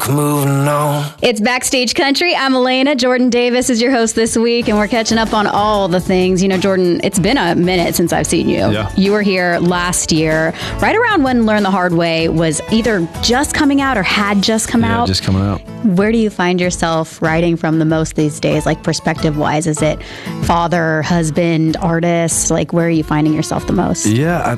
Moving on. It's Backstage Country. I'm Elena. Jordan Davis is your host this week, and we're catching up on all the things. You know, Jordan, it's been a minute since I've seen you. Yeah. You were here last year, right around when Learn the Hard Way was either just coming out or had just come out. Just coming out. Where do you find yourself writing from the most these days, like perspective-wise? Is it father, husband, artist? Like, where are you finding yourself the most? Yeah,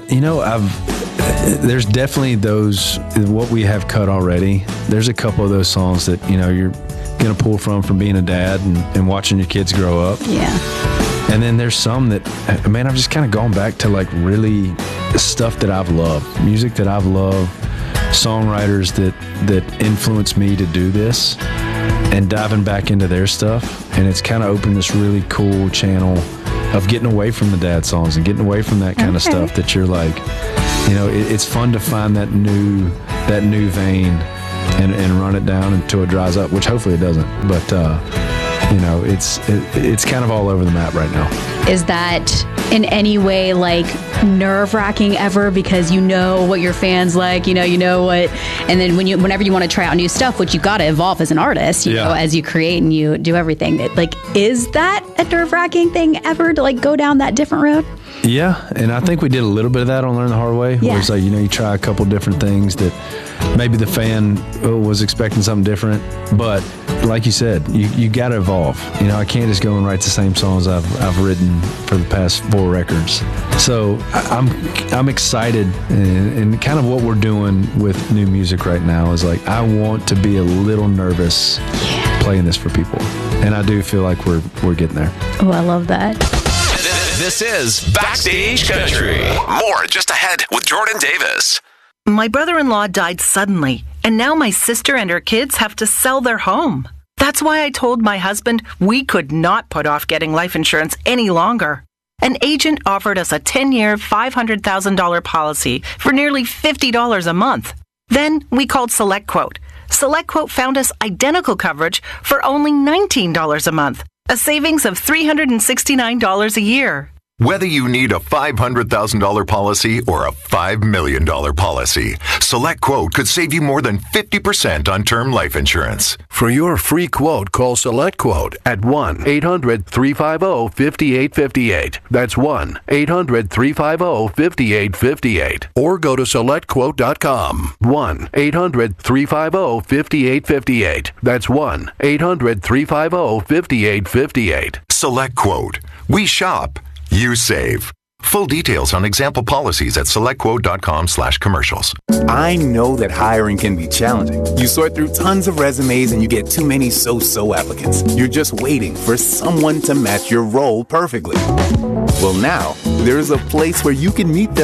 there's definitely those, what we have cut already. There's a couple of those songs that, you know, you're going to pull from being a dad and watching your kids grow up. Yeah. And then there's some that, man, I've just kind of gone back to like really stuff that I've loved, music that I've loved, songwriters that influenced me to do this, and diving back into their stuff. And it's kind of opened this really cool channel of getting away from the dad songs and getting away from that kind of stuff that you're like, you know, it's fun to find that new vein and run it down until it dries up, which hopefully it doesn't. But you know, it's kind of all over the map right now. Is that in any way like nerve-wracking ever, because you know what your fans like, you know what, and then whenever you want to try out new stuff, which you got to evolve as an artist, you know, as you create and you do everything, like, is that a nerve-wracking thing ever to like go down that different road? Yeah, and I think we did a little bit of that on Learn the Hard Way. Where it's like, you know, you try a couple different things that maybe the fan was expecting something different, but like you said, you got to evolve. You know, I can't just go and write the same songs I've written for the past 4 records. So I'm excited, and kind of what we're doing with new music right now is like, I want to be a little nervous playing this for people, and I do feel like we're getting there. Oh, I love that. This is Backstage Country. More just ahead with Jordan Davis. My brother-in-law died suddenly, and now my sister and her kids have to sell their home. That's why I told my husband we could not put off getting life insurance any longer. An agent offered us a 10-year, $500,000 policy for nearly $50 a month. Then we called SelectQuote. SelectQuote found us identical coverage for only $19 a month, a savings of $369 a year. Whether you need a $500,000 policy or a $5 million policy, SelectQuote could save you more than 50% on term life insurance. For your free quote, call SelectQuote at 1-800-350-5858. That's 1-800-350-5858. Or go to SelectQuote.com. 1-800-350-5858. That's 1-800-350-5858. SelectQuote. We shop. You save. Full details on example policies at SelectQuote.com/commercials. I know that hiring can be challenging. You sort through tons of resumes and you get too many so-so applicants. You're just waiting for someone to match your role perfectly. Well, now, there's a place where you can meet them